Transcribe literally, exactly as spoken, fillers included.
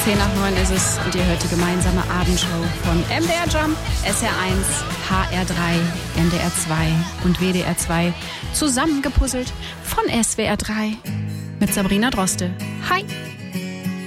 zehn nach neun ist es und ihr hört die gemeinsame Abendshow von M D R Jump, S R eins, H R drei, N D R zwei und W D R zwei zusammengepuzzelt von S W R drei mit Sabrina Droste. Hi!